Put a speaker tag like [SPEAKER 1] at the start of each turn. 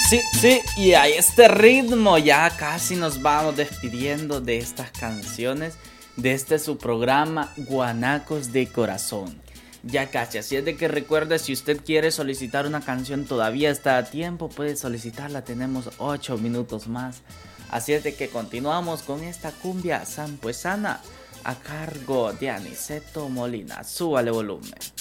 [SPEAKER 1] Sí, y a este ritmo ya casi nos vamos despidiendo de estas canciones, de este su programa Guanacos de Corazón. Ya casi, así es de que recuerde, si usted quiere solicitar una canción todavía está a tiempo, puede solicitarla, tenemos 8 minutos más. Así es de que continuamos con esta cumbia sampuesana a cargo de Aniceto Molina. Súbale volumen.